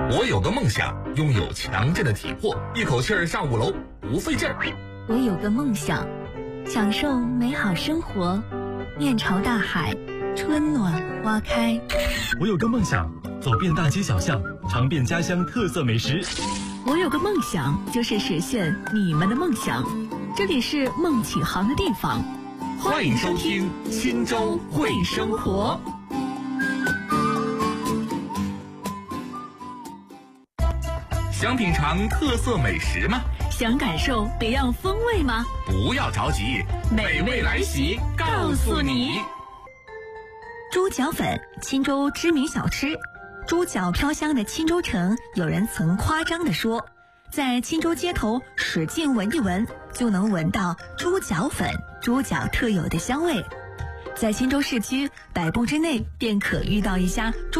我有个梦想，拥有强健的体魄，一口气儿上5楼不费劲儿。 我有个梦想，享受美好生活，面朝大海，春暖花开。 我有个梦想，走遍大街小巷，尝遍家乡特色美食。 我有个梦想，就是实现你们的梦想。这里是梦启航的地方， 欢迎收听钦州会生活。想品尝特色美食吗？ 想感受别样风味吗？ 不要着急，美味来袭告诉你。 猪脚粉，钦州知名小吃。猪脚飘香的钦州城，有人曾夸张地说，在钦州街头使劲闻一闻，就能闻到猪脚粉、猪脚特有的香味。在钦州市区100步之内便可遇到一家